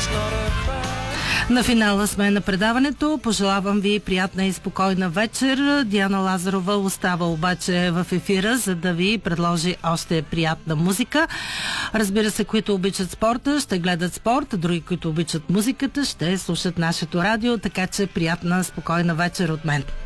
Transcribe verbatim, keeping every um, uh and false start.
На финала сме на предаването. Пожелавам ви приятна и спокойна вечер. Диана Лазарова остава обаче в ефира, за да ви предложи още приятна музика. Разбира се, които обичат спорта, ще гледат спорт, други, които обичат музиката, ще слушат нашето радио, така че приятна, спокойна вечер от мен.